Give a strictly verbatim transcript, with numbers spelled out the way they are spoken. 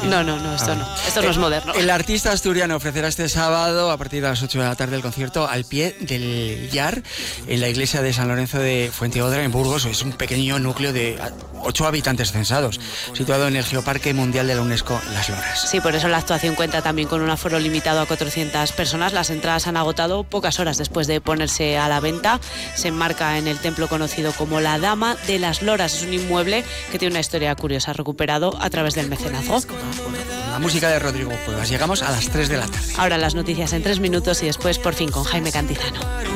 No, no, no, esto ah. no. Esto no es moderno. El artista asturiano ofrecerá este sábado, a partir de las ocho de la tarde, el concierto al pie del Llar, en la iglesia de San Lorenzo de Fuenteodra, en Burgos. Es un pequeño núcleo de ocho habitantes censados, situado en el Geoparque Mundial de la UNESCO, Las Loras. Sí, por eso la actuación cuenta también con un aforo limitado a cuatrocientas personas. Las entradas han agotado pocas horas después de ponerse a la venta. Se enmarca en el templo conocido como la Dama de las Loras. Es un inmueble que tiene una historia curiosa, recuperado a través del mecenazgo. La música de Rodrigo Cuevas. Llegamos a las tres de la tarde. Ahora las noticias en tres minutos y después por fin con Jaime Cantizano.